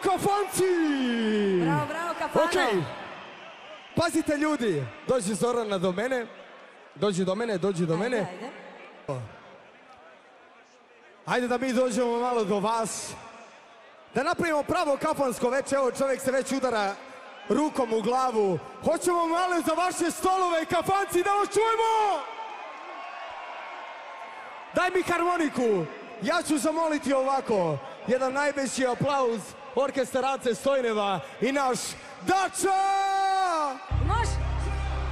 kafanci! Bravo, bravo, kafano! Okej. Pazite ljudi, dođi Zorana do mene. Dođi do mene. Ajde. Ajde da mi dođemo malo do vas. Da napravimo pravo kafansko veče, evo čovjek se već udara rukom u glavu. Hoćemo malo za vaše stolove, kafanci, da vas čujemo! Daj mi harmoniku. Ja ću zamoliti ovako. Jedan najveći aplauz orkestra Ace Stojneva i naš Dača!